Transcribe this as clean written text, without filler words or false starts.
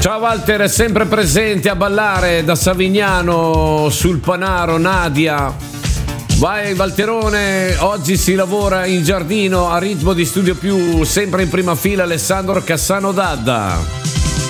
Ciao Walter, è sempre presente a ballare da Savignano sul Panaro, Nadia. Vai Valterone, oggi si lavora in giardino a ritmo di Studio Più, sempre in prima fila Alessandro Cassano Dadda.